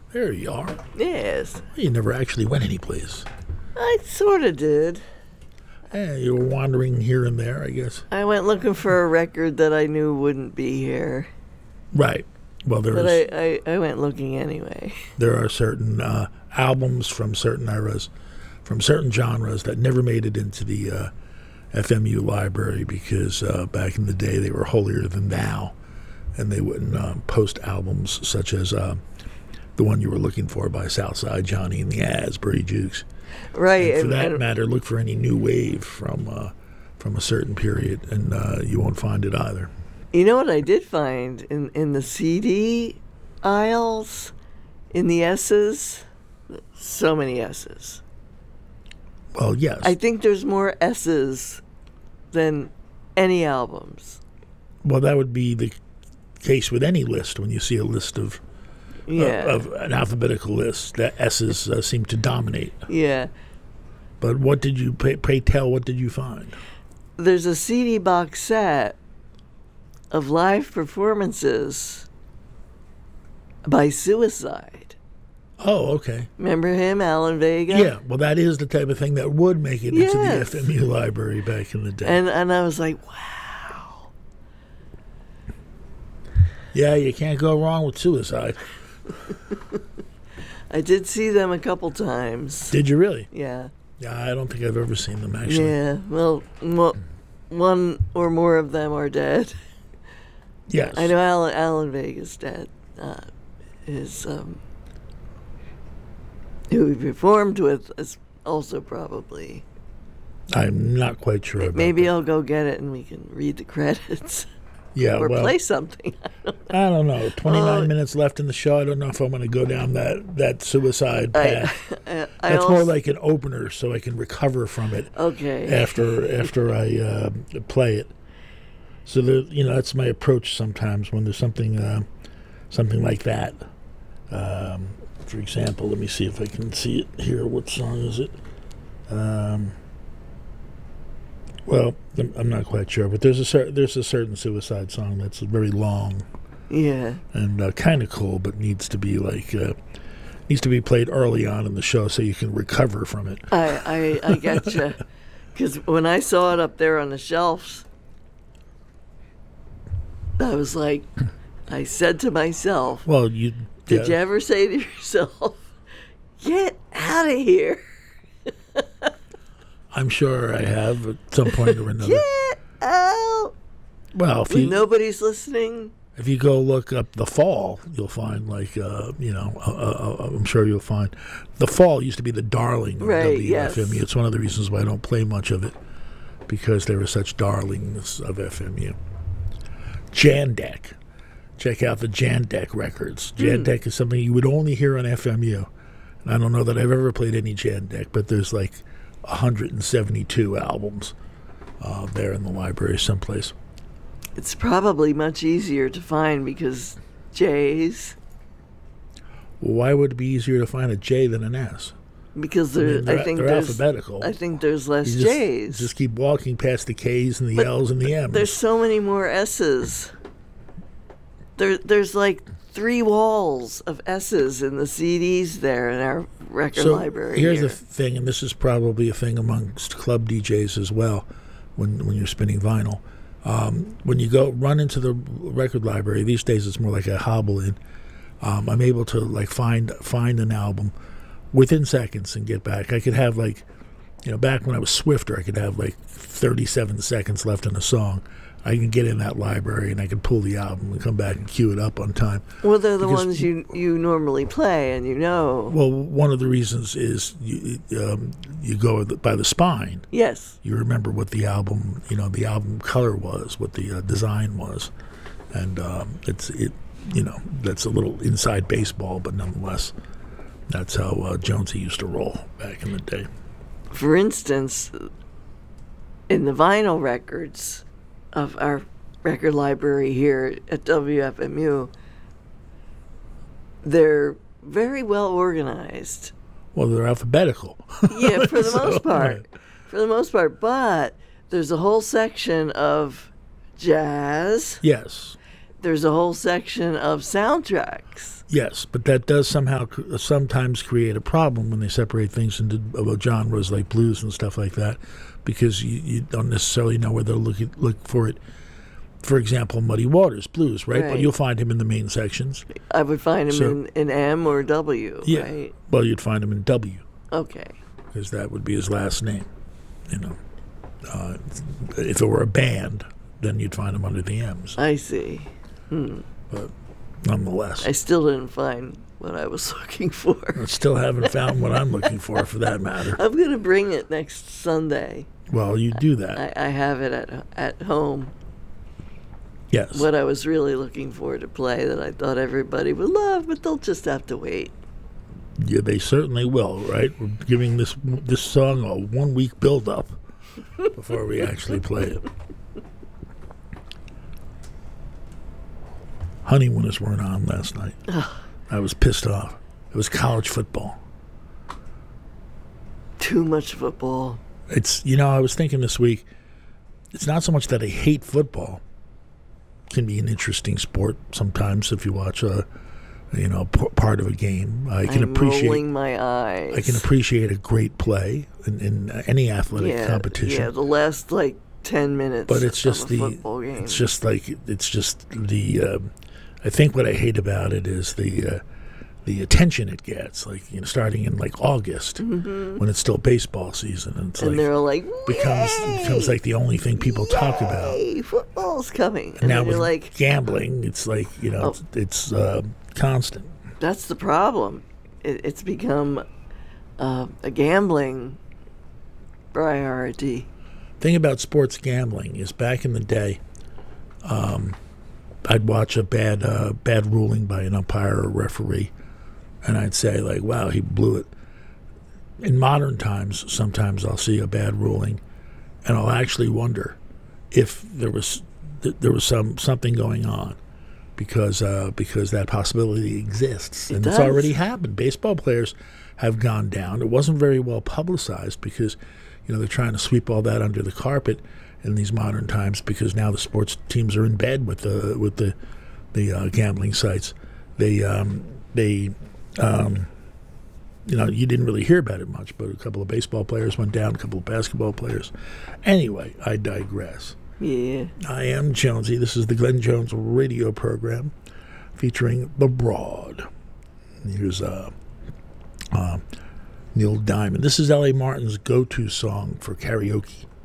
There you are. Yes. You never actually went anyplace. I sort of did. You were wandering here and there, I guess. I went looking for a record that I knew wouldn't be here. Right. Well, But I went looking anyway. There are certain albums from certain eras, from certain genres that never made it into the FMU library because back in the day they were holier than thou, and they wouldn't post albums such as the one you were looking for by Southside Johnny and the Asbury Jukes. Right. And for that matter, look for any new wave from a certain period, and you won't find it either. You know what I did find in the CD aisles, in the S's? So many S's. Well, yes. I think there's more S's than any albums. Well, that would be the case with any list. When you see a list of an alphabetical list, the S's seem to dominate. Yeah. But what did you, pray tell, what did you find? There's a CD box set of live performances by Suicide. Oh, okay. Remember him, Alan Vega? Yeah, well, that is the type of thing that would make it into Yes. the FMU library back in the day. And I was like, wow. Yeah, you can't go wrong with Suicide. I did see them a couple times. Did you really? Yeah. Yeah, I don't think I've ever seen them, actually. Yeah. Well, one or more of them are dead. Yes. I know Alan Vega's dead. Who he performed with is also probably. I'm not quite sure about Maybe that. I'll go get it and we can read the credits. Yeah, or well, play something. I don't know. 29 minutes left in the show. I don't know if I'm going to go down that Suicide path. That's more like an opener, so I can recover from it. Okay. After I play it. So that's my approach sometimes when there's something like that. For example, let me see if I can see it here. What song is it? Well, I'm not quite sure, but there's a certain Suicide song that's very long. Yeah. And kind of cool, but needs to be played early on in the show so you can recover from it. I getcha. Because when I saw it up there on the shelves, I was like, I said to myself, well, did you ever say to yourself, get out of here? I'm sure I have at some point or another. Get out! Well, when nobody's listening. If you go look up The Fall, you'll find I'm sure you'll find The Fall used to be the darling of WFMU. Yes. It's one of the reasons why I don't play much of it, because they were such darlings of FMU. Jandek. Check out the Jandek records. Jandek is something you would only hear on FMU. And I don't know that I've ever played any Jandek, but there's like 172 albums there in the library someplace. It's probably much easier to find because J's. Why would it be easier to find a J than an S? Because they're there's alphabetical. I think there's less J's. J's. Just keep walking past the K's and the L's and the M's. There's so many more S's. There's like 3 walls of S's in the CDs there in our record library. Here's the thing, and this is probably a thing amongst club DJs as well when you're spinning vinyl. When you go run into the record library, these days it's more like a hobble in. I'm able to find an album within seconds and get back. I could have back when I was Swifter, I could have 37 seconds left in a song. I can get in that library and I can pull the album and come back and cue it up on time. Well, they're the ones you normally play and you know. Well, one of the reasons is you go by the spine. Yes. You remember what the album color was, what the design was, and that's a little inside baseball, but nonetheless, that's how Jonesy used to roll back in the day. For instance, in the vinyl records of our record library here at WFMU, they're very well organized. Well, they're alphabetical. Yeah, for the most part. Right. For the most part. But there's a whole section of jazz. Yes. There's a whole section of soundtracks. Yes, but that does sometimes create a problem when they separate things into genres like blues and stuff like that, because you don't necessarily know where they'll look for it. For example, Muddy Waters blues, right? But you'll find him in the main sections. I would find him in M or W, yeah. right? Well, you'd find him in W. Okay. Because that would be his last name, if it were a band, then you'd find him under the M's. I see. But nonetheless, I still didn't find what I was looking for. I still haven't found what I'm looking for that matter. I'm going to bring it next Sunday. Well, you do that. I have it at home. Yes. What I was really looking for to play that I thought everybody would love, but they'll just have to wait. Yeah, they certainly will, right? We're giving this song a 1 week build-up before we actually play it. Honeymooners weren't on last night. I was pissed off. It was college football. Too much football. It's, I was thinking this week, it's not so much that I hate football. It can be an interesting sport sometimes if you watch part of a game. I'm rolling my eyes. I can appreciate a great play in any athletic competition. Yeah, the last 10 minutes. But it's just of a football game. It's just the. I think what I hate about it is the attention it gets. Starting in August when it's still baseball season, and they're like becomes like the only thing people talk about. Football's coming, and now with gambling, it's it's constant. That's the problem. It's become a gambling priority. Thing about sports gambling is back in the day, I'd watch a bad ruling by an umpire or referee, and I'd say wow, he blew it. In modern times, sometimes I'll see a bad ruling, and I'll actually wonder if there was something going on. Because that possibility exists, and it's already happened. Baseball players have gone down. It wasn't very well publicized because, they're trying to sweep all that under the carpet in these modern times because now the sports teams are in bed with the gambling sites. You didn't really hear about it much, but a couple of baseball players went down, a couple of basketball players. Anyway, I digress. Yeah. I am Jonesy. This is the Glenn Jones radio program featuring The Broad. Here's Neil Diamond. This is L.A. Martin's go-to song for karaoke.